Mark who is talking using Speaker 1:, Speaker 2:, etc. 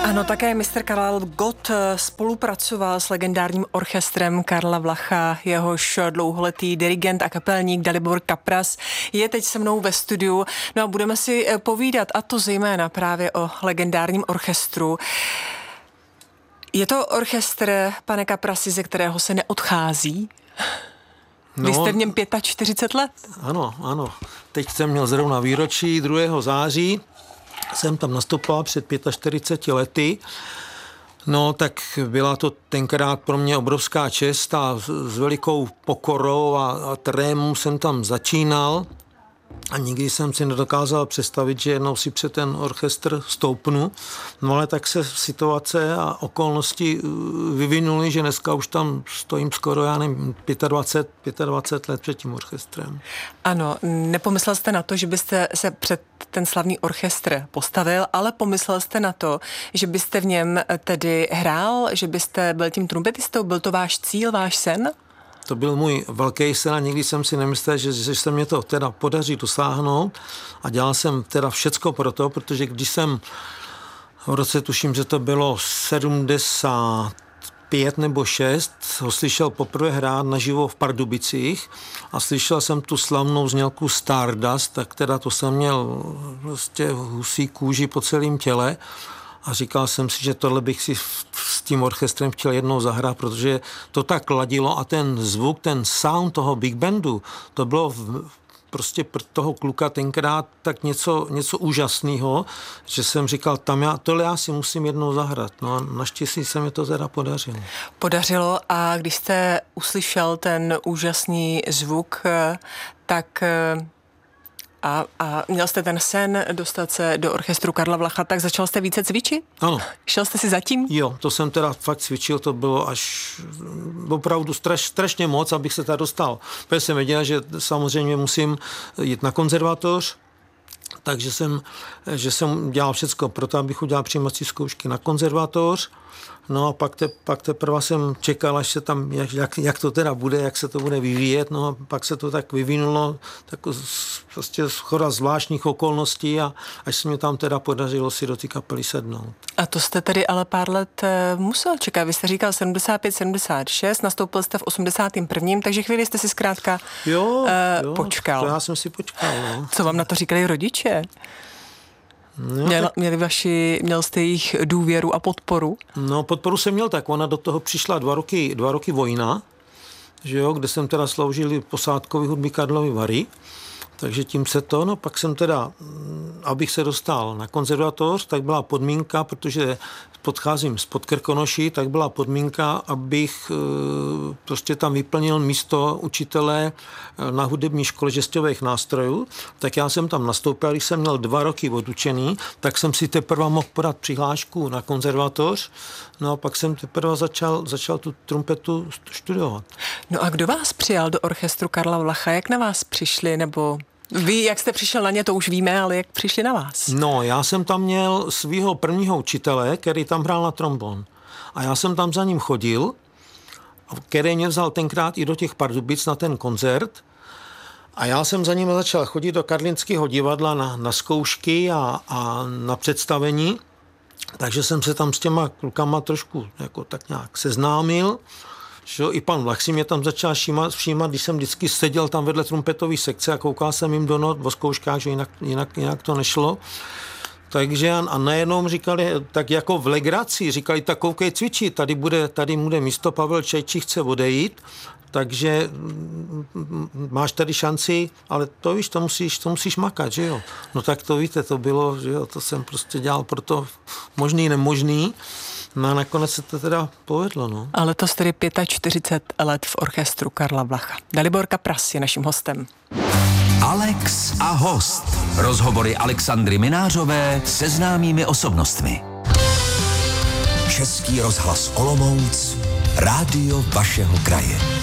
Speaker 1: Ano, také mistr Karel Gott spolupracoval s legendárním orchestrem Karla Vlacha, jehož dlouholetý dirigent a kapelník Dalibor Kapras je teď se mnou ve studiu. No a budeme si povídat, a to zejména právě o legendárním orchestru. Je to orchestr, pane Kaprasi, ze kterého se neodchází? Vy jste v něm 45 let.
Speaker 2: Ano. Teď jsem měl zrovna výročí 2. září. Jsem tam nastupoval před 45 lety. No, tak byla to tenkrát pro mě obrovská čest a s velikou pokorou a trémou jsem tam začínal. A nikdy jsem si nedokázal představit, že jednou si před ten orchestr stoupnu. No ale tak se situace a okolnosti vyvinuly, že dneska už tam stojím skoro, já nevím, 25 let před tím orchestrem.
Speaker 1: Ano, nepomyslel jste na to, že byste se před ten slavný orchestr postavil, ale pomyslel jste na to, že byste v něm tedy hrál, že byste byl tím trumpetistou, byl to váš cíl, váš sen?
Speaker 2: To byl můj velký sen a nikdy jsem si nemyslel, že se mě to teda podaří dosáhnout a dělal jsem teda všecko pro to, protože když jsem v roce, tuším, že to bylo 75 nebo 6, ho slyšel poprvé hrát naživo v Pardubicích a slyšel jsem tu slavnou znělku Stardust, tak teda to jsem měl prostě husí kůži po celém těle. A říkal jsem si, že tohle bych si s tím orchestrem chtěl jednou zahrát, protože to tak ladilo a ten zvuk, ten sound toho big bandu, to bylo prostě pro toho kluka tenkrát tak něco úžasného, že jsem říkal, tohle já si musím jednou zahrát. No a naštěstí se mi to teda podařilo.
Speaker 1: Podařilo a když jste uslyšel ten úžasný zvuk, tak... A měl jste ten sen dostat se do orchestru Karla Vlacha, tak začal jste více cvičit?
Speaker 2: Ano.
Speaker 1: Šel jste si zatím?
Speaker 2: Jo, to jsem teda fakt cvičil, to bylo až opravdu strašně moc, abych se tady dostal. Protože jsem věděl, že samozřejmě musím jít na konzervatoř, takže jsem dělal všecko pro to, abych udělal přijímací zkoušky na konzervatoř. No a pak teprve jsem čekal, až se tam, jak to teda bude, jak se to bude vyvíjet. No a pak se to tak vyvinulo, tak prostě shoda zvláštních okolností a až se mi tam teda podařilo si do té kapely sednout.
Speaker 1: A to jste tedy ale pár let musel čekat. Vy jste říkal 75, 76, nastoupil jste v 81., takže chvíli jste si zkrátka počkal.
Speaker 2: To já jsem si počkal, no.
Speaker 1: Co vám na to říkali rodiče? No, měl jste jejich důvěru a podporu? No,
Speaker 2: podporu jsem měl tak. Ona do toho přišla 2 roky vojna, že jo, kde jsem teda sloužil posádkový hudby Karlovy Vary. Takže tím se to, no pak jsem teda, abych se dostal na konzervatoř, tak byla podmínka, protože podcházím z Podkrkonoší, tak byla podmínka, abych prostě tam vyplnil místo učitele na hudební škole žestových nástrojů. Tak já jsem tam nastoupil, když jsem měl 2 roky odučený, tak jsem si teprve mohl podat přihlášku na konzervatoř. No a pak jsem teprve začal tu trumpetu studovat.
Speaker 1: No a kdo vás přijal do orchestru Karla Vlacha? Jak na vás přišli, nebo vy, jak jste přišel na ně, to už víme, ale jak přišli na vás? No,
Speaker 2: já jsem tam měl svého prvního učitele, který tam hrál na trombon. A já jsem tam za ním chodil, který mě vzal tenkrát i do těch Pardubic na ten koncert. A já jsem za ním začal chodit do Karlínského divadla na zkoušky a na představení. Takže jsem se tam s těma klukama trošku jako tak nějak seznámil. Že i pan Vlach si mě tam začal všímat, když jsem vždycky seděl tam vedle trumpetové sekce a koukal jsem jim do not o zkouškách, že jinak to nešlo. Takže a najednou říkali, tak jako v legraci, říkali, tak koukej cvičit, tady bude místo, Pavel Čejčí chce odejít, takže máš tady šanci, ale to víš, to musíš makat, že jo. No tak to víte, to bylo, že jo, to jsem prostě dělal pro to možný, nemožný. No a nakonec se to teda povedlo, no.
Speaker 1: Ale to jste 45 let v orchestru Karla Vlacha. Dalibor Kapras je naším hostem.
Speaker 3: Alex a host. Rozhovory Alexandry Minářové se známými osobnostmi. Český rozhlas Olomouc, rádio vašeho kraje.